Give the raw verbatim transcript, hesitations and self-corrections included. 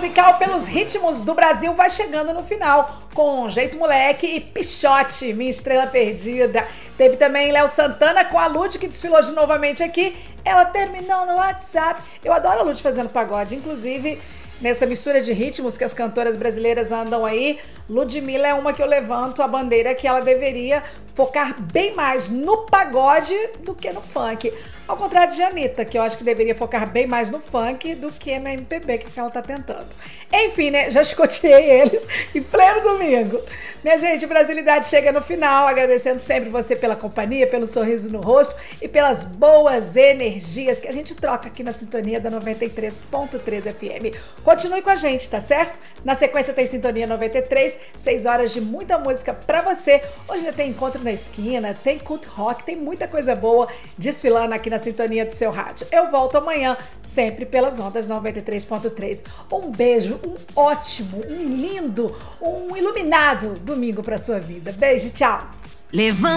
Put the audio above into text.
musical pelos ritmos do Brasil vai chegando no final, com Jeito Moleque e Pichote, Minha Estrela Perdida. Teve também Léo Santana com a Lud, que desfilou de novamente aqui. Ela terminou no WhatsApp. Eu adoro a Lud fazendo pagode, inclusive nessa mistura de ritmos que as cantoras brasileiras andam aí. Ludmilla é uma que eu levanto a bandeira que ela deveria focar bem mais no pagode do que no funk. Ao contrário de Anitta, que eu acho que deveria focar bem mais no funk do que na M P B, que ela tá tentando. Enfim, né? Já escoteei eles em pleno domingo. Minha gente, Brasilidade chega no final, agradecendo sempre você pela companhia, pelo sorriso no rosto e pelas boas energias que a gente troca aqui na sintonia da noventa e três ponto três F M. Continue com a gente, tá certo? Na sequência tem Sintonia noventa e três, seis horas de muita música pra você. Hoje tem Encontro na Esquina, tem Cult Rock, tem muita coisa boa desfilando aqui na sintonia do seu rádio. Eu volto amanhã, sempre pelas ondas noventa e três ponto três. Um beijo, um ótimo, um lindo, um iluminado domingo pra sua vida. Beijo, tchau! Levanta